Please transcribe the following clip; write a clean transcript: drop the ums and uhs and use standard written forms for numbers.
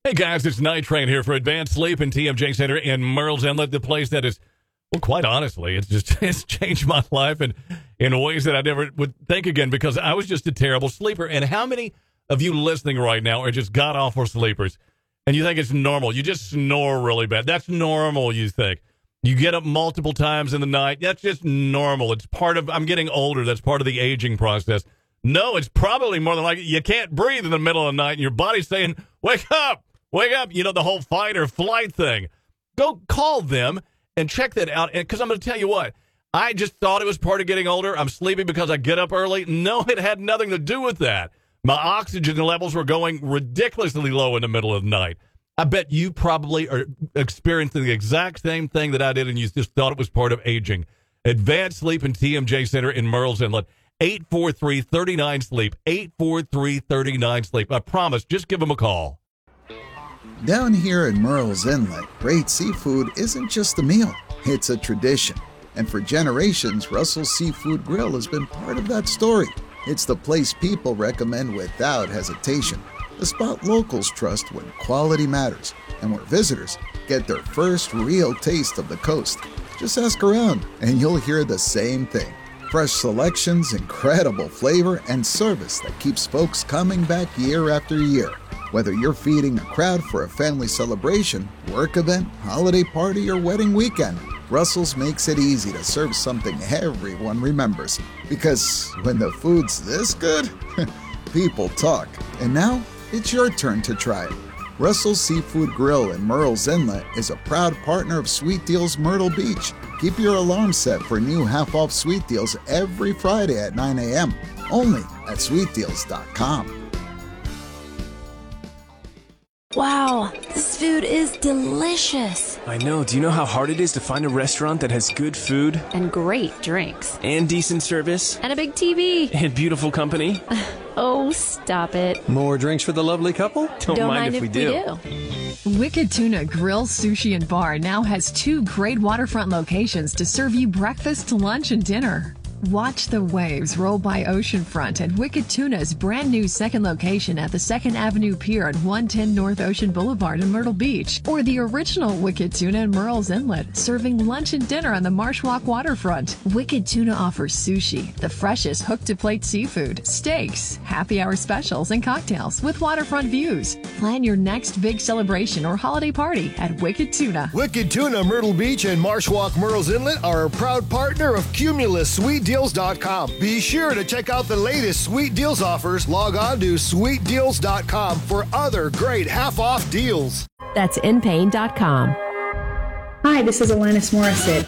Hey guys, it's Night Train here for Advanced Sleep and TMJ Center in Murrells Inlet, the place that is, well, quite honestly, it's changed my life in ways that I never would think again, because I was just a terrible sleeper. And how many of you listening right now are just god-awful sleepers? And you think it's normal. You just snore really bad. That's normal, you think. You get up multiple times in the night. That's just normal. It's part of, I'm getting older. That's part of the aging process. No, it's probably more than likely you can't breathe in the middle of the night and your body's saying, wake up, wake up. You know, the whole fight or flight thing. Go call them and check that out. Because I'm going to tell you what, I just thought it was part of getting older. I'm sleepy because I get up early. No, it had nothing to do with that. My oxygen levels were going ridiculously low in the middle of the night. I bet you probably are experiencing the exact same thing that I did, and you just thought it was part of aging. Advanced Sleep and TMJ Center in Murrells Inlet, 843-39-SLEEP, 843-39-SLEEP. I promise, just give them a call. Down here in Murrells Inlet, great seafood isn't just a meal, it's a tradition. And for generations, Russell's Seafood Grill has been part of that story. It's the place people recommend without hesitation. The spot locals trust when quality matters, and where visitors get their first real taste of the coast. Just ask around, and you'll hear the same thing. Fresh selections, incredible flavor, and service that keeps folks coming back year after year. Whether you're feeding a crowd for a family celebration, work event, holiday party, or wedding weekend, Russell's makes it easy to serve something everyone remembers. Because when the food's this good, people talk. And now, it's your turn to try it. Russell's Seafood Grill in Murrells Inlet is a proud partner of Sweet Deals Myrtle Beach. Keep your alarm set for new half-off Sweet Deals every Friday at 9 a.m. Only at sweetdeals.com. Wow, this food is delicious. I know. Do you know how hard it is to find a restaurant that has good food? And great drinks. And decent service? And a big TV. And beautiful company? Oh, stop it. More drinks for the lovely couple? Don't mind if we do. Wicked Tuna Grill, Sushi, and Bar now has 2 great waterfront locations to serve you breakfast, lunch, and dinner. Watch the waves roll by oceanfront at Wicked Tuna's brand new second location at the 2nd Avenue Pier at 110 North Ocean Boulevard in Myrtle Beach, or the original Wicked Tuna in Murrells Inlet, serving lunch and dinner on the Marsh Walk waterfront. Wicked Tuna offers sushi, the freshest hook-to-plate seafood, steaks, happy hour specials, and cocktails with waterfront views. Plan your next big celebration or holiday party at Wicked Tuna. Wicked Tuna Myrtle Beach and Marsh Walk Murrells Inlet are a proud partner of Cumulus SweetDeals.com. Be sure to check out the latest Sweet Deals offers. Log on to SweetDeals.com for other great half-off deals. That's InPain.com. Hi, this is Alanis Morissette.